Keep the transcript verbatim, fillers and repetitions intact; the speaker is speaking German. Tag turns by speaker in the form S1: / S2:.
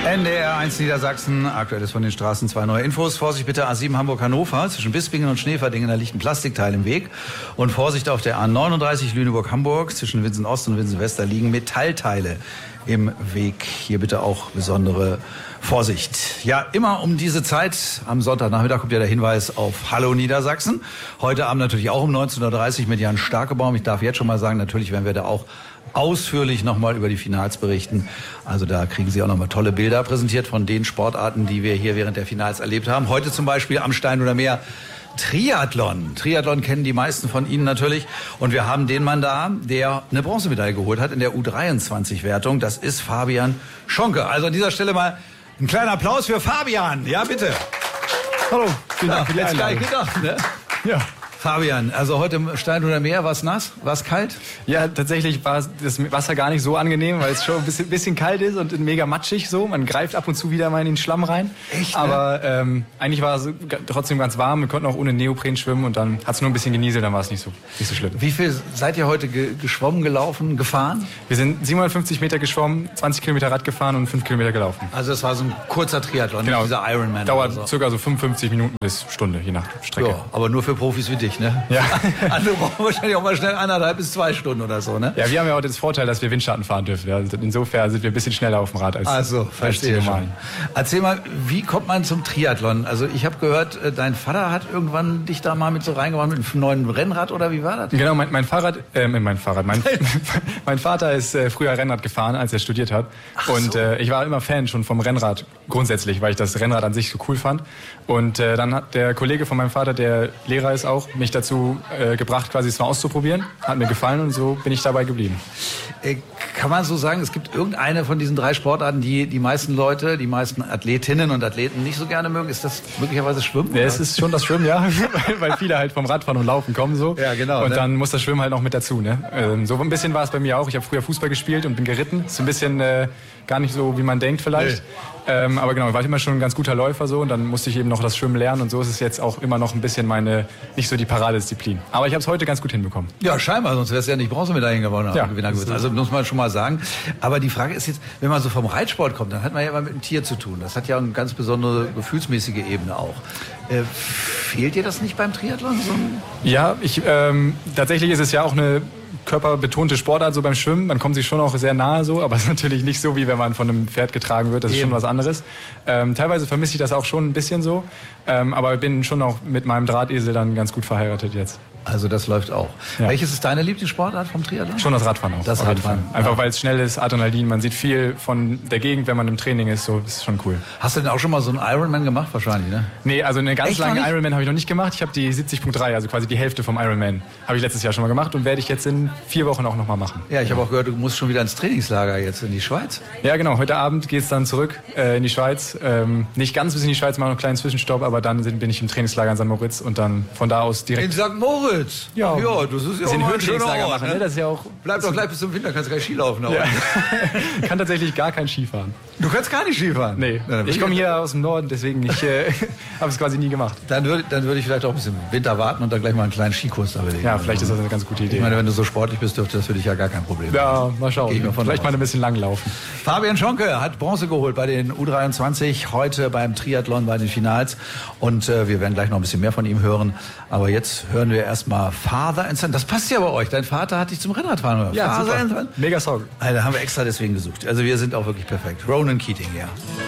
S1: N D R eins Niedersachsen, aktuelles von den Straßen, zwei neue Infos. Vorsicht bitte A sieben Hamburg-Hannover, zwischen Bispingen und Schneeverdingen, da liegt ein Plastikteil im Weg. Und Vorsicht auf der A neununddreißig Lüneburg-Hamburg, zwischen Winsen Ost und Winsen West, da liegen Metallteile im Weg. Hier bitte auch besondere Vorsicht. Ja, immer um diese Zeit, am Sonntagnachmittag kommt ja der Hinweis auf Hallo Niedersachsen. Heute Abend natürlich auch um neunzehn Uhr dreißig mit Jan Starkebaum. Ich darf jetzt schon mal sagen, natürlich werden wir da auch ausführlich nochmal über die Finals berichten. Also da kriegen Sie auch nochmal tolle Bilder präsentiert von den Sportarten, die wir hier während der Finals erlebt haben. Heute zum Beispiel am Steinhuder Meer Triathlon. Triathlon kennen die meisten von Ihnen natürlich. Und wir haben den Mann da, der eine Bronzemedaille geholt hat in der U dreiundzwanzig-Wertung. Das ist Fabian Schonke. Also an dieser Stelle mal ein kleiner Applaus für Fabian. Ja, bitte.
S2: Hallo, vielen Dank für die
S1: Einladung.
S2: Einladung.
S1: Gedacht, ne?
S2: Ja.
S1: Fabian, also heute im Steinhuder Meer, war es nass? War es kalt?
S2: Ja, tatsächlich war das Wasser gar nicht so angenehm, weil es schon ein bisschen, bisschen kalt ist und mega matschig so. Man greift ab und zu wieder mal in den Schlamm rein.
S1: Echt? Ne?
S2: Aber ähm, eigentlich war es trotzdem ganz warm. Wir konnten auch ohne Neopren schwimmen und dann hat es nur ein bisschen genieselt, dann war es nicht so, nicht so schlimm.
S1: Wie viel seid ihr heute ge geschwommen, gelaufen, gefahren?
S2: Wir sind siebenhundertfünfzig Meter geschwommen, zwanzig Kilometer Rad gefahren und fünf Kilometer gelaufen.
S1: Also das war so ein kurzer Triathlon,
S2: genau.
S1: Dieser Ironman.
S2: Dauert
S1: so.
S2: circa so fünfundfünfzig Minuten bis Stunde, je nach Strecke.
S1: Ja, aber nur für Profis wie dich, ne?
S2: Ja.
S1: Andere brauchen wahrscheinlich auch mal schnell eineinhalb bis zwei Stunden oder so, ne?
S2: Ja, wir haben ja auch den Vorteil, dass wir Windschatten fahren dürfen. Ja, insofern sind wir ein bisschen schneller auf dem Rad als
S1: Also, verstehe
S2: als
S1: schon. Erzähl mal, wie kommt man zum Triathlon? Also ich habe gehört, dein Vater hat irgendwann dich da mal mit so reingebracht mit einem neuen Rennrad oder wie war das?
S2: Genau, mein, mein Fahrrad, äh, mein Fahrrad, mein, mein Vater ist äh, früher Rennrad gefahren, als er studiert hat. Ach und so. äh, ich war immer Fan schon vom Rennrad grundsätzlich, weil ich das Rennrad an sich so cool fand. Und äh, dann hat der Kollege von meinem Vater, der Lehrer ist auch, mich dazu äh, gebracht, quasi es mal auszuprobieren. Hat mir gefallen und so bin ich dabei geblieben.
S1: Äh, kann man so sagen, es gibt irgendeine von diesen drei Sportarten, die die meisten Leute, die meisten Athletinnen und Athleten nicht so gerne mögen? Ist das möglicherweise Schwimmen?
S2: Ja, es ist schon das Schwimmen, ja, weil viele halt vom Radfahren und Laufen kommen so.
S1: Ja, genau.
S2: Und
S1: ne?
S2: dann muss das Schwimmen halt noch mit dazu. Ne? Ähm, so ein bisschen war es bei mir auch. Ich habe früher Fußball gespielt und bin geritten. Ist ein bisschen äh, gar nicht so, wie man denkt vielleicht. Nee. Ähm, aber genau, ich war immer schon ein ganz guter Läufer so und dann musste ich eben noch das Schwimmen lernen und so ist es jetzt auch immer noch ein bisschen meine, nicht so die Paradedisziplin. Aber ich habe es heute ganz gut hinbekommen.
S1: Ja, scheinbar, sonst wärst du ja nicht Bronzemedaillen gewonnen.
S2: Ja,
S1: Gewinner gewesen. Also muss man schon mal sagen. Aber die Frage ist jetzt, wenn man so vom Reitsport kommt, dann hat man ja immer mit einem Tier zu tun. Das hat ja eine ganz besondere gefühlsmäßige Ebene auch. Äh, fehlt dir das nicht beim Triathlon? So
S2: ja, ich, ähm, tatsächlich ist es ja auch eine körperbetonte Sportart so beim Schwimmen. Man kommt sich schon auch sehr nahe so, aber es ist natürlich nicht so, wie wenn man von einem Pferd getragen wird. Das ist Eben. schon was anderes. Ähm, teilweise vermisse ich das auch schon ein bisschen so, ähm, aber bin schon auch mit meinem Drahtesel dann ganz gut verheiratet jetzt.
S1: Also das läuft auch. Ja. Welches ist deine Lieblingssportart vom Triathlon?
S2: Schon das Radfahren auch.
S1: Das Radfahren.
S2: Einfach
S1: ja.
S2: weil es schnell ist, Adrenalin, man sieht viel von der Gegend, wenn man im Training ist, so ist schon cool.
S1: Hast du denn auch schon mal so einen Ironman gemacht wahrscheinlich, ne?
S2: Nee, also eine ganz
S1: Echt
S2: lange Ironman habe ich noch nicht gemacht. Ich habe die siebzig Punkt drei, also quasi die Hälfte vom Ironman, habe ich letztes Jahr schon mal gemacht und werde ich jetzt in vier Wochen auch noch mal machen.
S1: Ja, ich habe auch gehört, du musst schon wieder ins Trainingslager jetzt in die Schweiz.
S2: Ja, genau. Heute Abend geht's dann zurück äh, in die Schweiz. Ähm, nicht ganz bis in die Schweiz, mal noch einen kleinen Zwischenstopp, aber dann sind, bin ich im Trainingslager in Sankt Moritz und dann von da aus direkt...
S1: In Sankt Moritz?
S2: Ja.
S1: Ja. Ja, das ist ja auch
S2: ein
S1: ein schöner Ort,
S2: machen,
S1: ne?
S2: Das ist ja auch.
S1: Bleib doch gleich bis zum Winter, kannst du gleich Ski laufen.
S2: Ja. Kann tatsächlich gar kein Ski fahren.
S1: Du kannst gar nicht Ski fahren?
S2: Nee. Ja, ich komme hier aus dem Norden, deswegen ich äh, habe es quasi nie gemacht.
S1: Dann würde dann würd ich vielleicht auch ein bisschen Winter warten und dann gleich mal einen kleinen Skikurs da belegen.
S2: Ja, vielleicht ist das eine ganz gute Idee.
S1: Ich meine, wenn du so sportlich bist, dürfte das für dich ja gar kein Problem sein.
S2: Ja, mal schauen.
S1: Mal
S2: vielleicht
S1: aus.
S2: mal ein bisschen lang laufen.
S1: Fabian Schonke hat Bronze geholt bei den U dreiundzwanzig, heute beim Triathlon bei den Finals. Und äh, wir werden gleich noch ein bisschen mehr von ihm hören. Aber jetzt hören wir erstmal Father and Son. Das passt ja bei euch. Dein Vater hat dich zum Rennradfahren gehört.
S2: Ja,
S1: Father
S2: super.
S1: and Son.
S2: Mega Song.
S1: Also, da haben wir extra deswegen gesucht. Also wir sind auch wirklich perfekt. Ronan Keating, ja.